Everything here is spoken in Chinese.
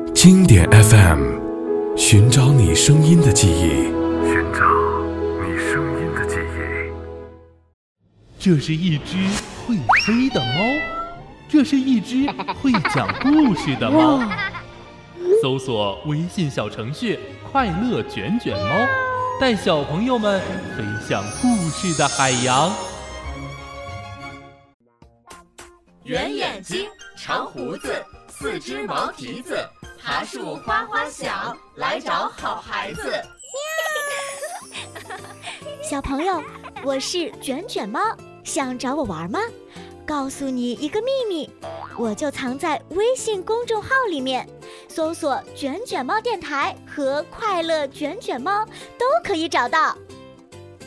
经典 FM， 寻找你声音的记忆，寻找你声音的记忆。 这是一只会飞的猫，这是一只会讲故事的猫。搜索微信小程序快乐卷卷猫，带小朋友们飞向故事的海洋。 圆眼睛，长胡子，四只毛蹄子，爬树花花响，来找好孩子。 小朋友，我是卷卷猫，想找我玩吗？告诉你一个秘密，我就藏在微信公众号里面，搜索卷卷猫电台和快乐卷卷猫都可以找到。